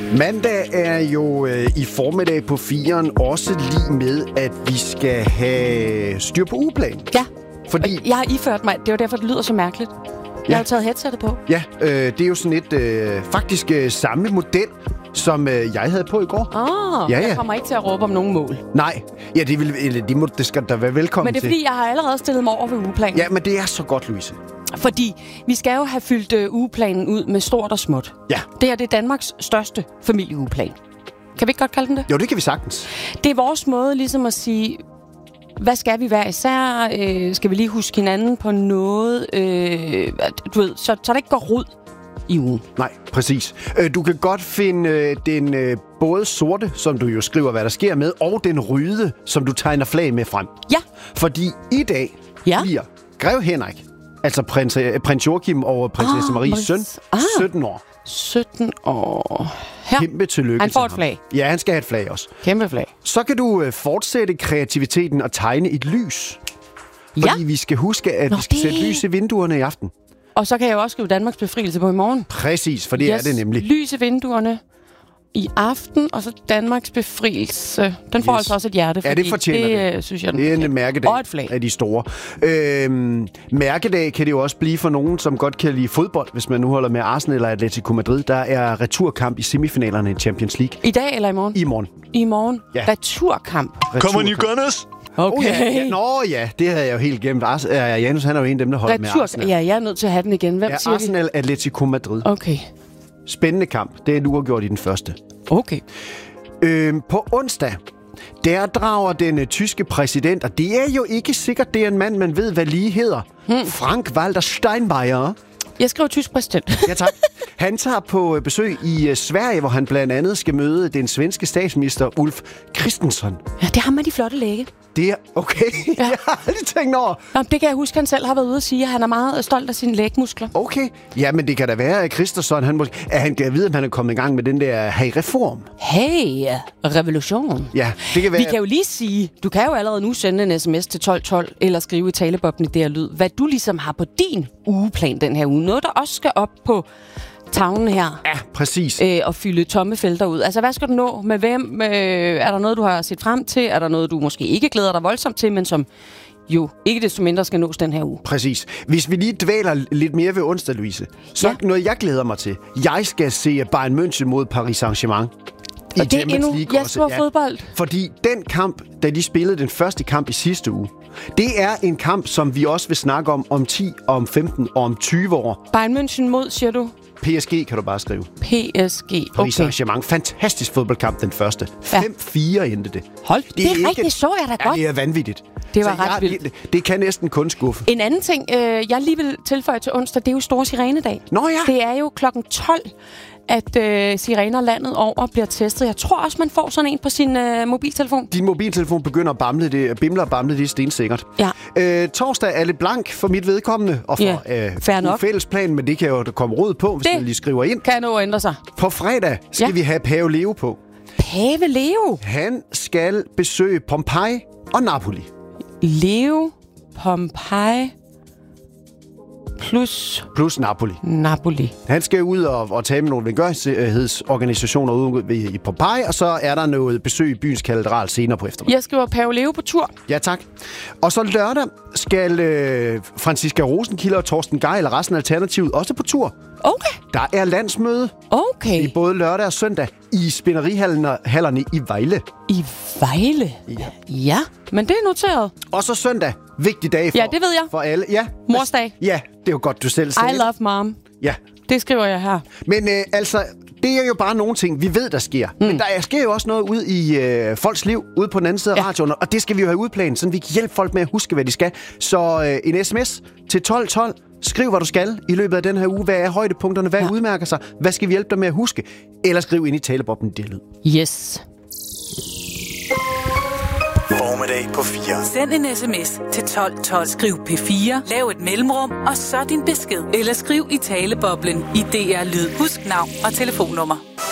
Mandag er jo i formiddag på 4'eren også lige med, at vi skal have styr på ugeplanen. Ja, fordi jeg har iført mig. Det er jo derfor, det lyder så mærkeligt. Jeg har jo taget headsettet på. Ja, det er jo sådan et faktisk samme model, som jeg havde på i går. Jeg kommer ikke til at råbe om nogen mål. Nej, ja, det skal da være velkommen til. Men det er fordi, jeg har allerede stillet mig over ved ugeplanen. Ja, men det er så godt, Louise. Fordi vi skal jo have fyldt ugeplanen ud med stort og småt. Ja. Det er Danmarks største familieugeplan. Kan vi ikke godt kalde den det? Jo, det kan vi sagtens. Det er vores måde ligesom at sige, hvad skal vi hver især? Skal vi lige huske hinanden på noget? Du ved, så det ikke går rod i ugen. Nej, præcis. Du kan godt finde den både sorte, som du jo skriver, hvad der sker med, og den røde, som du tegner flag med frem. Ja. Fordi i dag bliver Grev Henrik, altså prins Joachim og prinsesse Maries søn, 17 år. 17 år. Her. Kæmpe tillykke. Han får et flag. Ja, han skal have et flag også. Kæmpe flag. Så kan du fortsætte kreativiteten og tegne et lys. Fordi vi skal huske, at vi skal sætte lys i vinduerne i aften. Og så kan jeg jo også skrive Danmarks befrielse på i morgen. Præcis, for det er det nemlig. Lys i vinduerne i aften, og så Danmarks befrielse. Den får altså også et hjerte, fordi det fortjener det. Synes jeg, det er en mærkedag og et flag af de store. Mærkedag kan det jo også blive for nogen, som godt kan lide fodbold, hvis man nu holder med Arsenal eller Atletico Madrid. Der er returkamp i semifinalerne i Champions League. I dag eller i morgen? I morgen. I morgen? Ja. Returkamp. Come on, you gunners! Okay. Det havde jeg jo helt glemt. Janus, han er jo en af dem, der holder med Arsenal. Ja, jeg er nødt til at have den igen. Hvem siger Arsenal, Atletico Madrid. Okay. Spændende kamp. Det er nu gjort i den første. Okay. På onsdag, der drager den tyske præsident, og det er jo ikke sikkert, det er en mand, man ved, hvad lige hedder. Frank-Walter Steinmeier. Jeg skriver tysk præsident. Ja, tak. Han tager på besøg i Sverige, hvor han blandt andet skal møde den svenske statsminister Ulf Kristersson. Ja, det er ham med de flotte læge. Det er okay. Ja. Jeg har aldrig tænkt over. Nå, det kan jeg huske, han selv har været ude at sige, at han er meget stolt af sine lægmuskler. Okay. Ja, men det kan da være, at Kristersson, han kan vide, at han er kommet i gang med den der hey-reform. Hey-revolution. Ja, det kan være. Vi kan jo lige sige, du kan jo allerede nu sende en sms til 1212, eller skrive i talebobben i det her lyd, hvad du ligesom har på din ugeplan den her uge. Noget, der også skal op på tavlen her. Ja, præcis. Og fylde tomme felter ud. Altså, hvad skal du nå? Med hvem? Er der noget, du har set frem til? Er der noget, du måske ikke glæder dig voldsomt til, men som jo ikke desto mindre skal nås den her uge? Præcis. Hvis vi lige dvæler lidt mere ved onsdag, Louise, så noget, jeg glæder mig til. Jeg skal se Bayern München mod Paris Saint-Germain. Og det er endnu fodbold. Fordi den kamp, da de spillede den første kamp i sidste uge, det er en kamp, som vi også vil snakke om 10, om 15 og om 20 år. Bayern München mod, siger du? PSG kan du bare skrive. PSG, okay. Paris Saint-Germain. Fantastisk fodboldkamp, den første. 5-4 endte det. Hold, det er rigtigt, så jeg da godt. Det er vanvittigt. Det var ret vildt. Det kan næsten kun skuffe. En anden ting, jeg lige vil tilføje til onsdag, det er jo Store Sirenedag. Nå ja. Det er jo klokken 12, at sirener landet over bliver testet. Jeg tror også, man får sådan en på sin mobiltelefon. Din mobiltelefon begynder at bamle det, bimler og bamle det stensikkert. Ja. Torsdag er lidt blank for mit vedkommende, og for fællesplan, men det kan jo komme råd på, hvis man lige skriver ind. Kan nå at ændre sig. På fredag skal vi have Pave Leo på. Pave Leo? Han skal besøge Pompeji og Napoli. Leo, Pompeji plus Napoli. Han skal ud og tale med nogle velgørenhedsorganisationer ude i Pompeji, og så er der noget besøg i byens katedral senere på eftermiddag. Jeg skriver Pave Leo på tur. Ja, tak. Og så lørdag skal Franziska Rosenkilde og Torsten Geil og resten af Alternativet også på tur. Okay. Der er landsmøde i både lørdag og søndag i spænderihallerne i Vejle. I Vejle? Ja, men det er noteret. Og så søndag. Vigtig dag for, det ved jeg. For alle. Ja. Morsdag. Ja, det er jo godt, du selv siger. I love mom. Ja. Det skriver jeg her. Men altså, det er jo bare nogle ting, vi ved, der sker. Men der sker jo også noget ud i folks liv, ude på den anden side af radioen, og det skal vi jo have udplanet, så vi kan hjælpe folk med at huske, hvad de skal. Så en sms til 1212. Skriv, hvad du skal i løbet af den her uge. Hvad er højdepunkterne? Hvad udmærker sig? Hvad skal vi hjælpe dig med at huske? Eller skriv ind i talebobben det lyd. Yes. Formiddag på 4. Send en sms til 1212. Skriv P4. Lav et mellemrum, og så din besked. Eller skriv i taleboblen i DR Lyd. Husk navn og telefonnummer.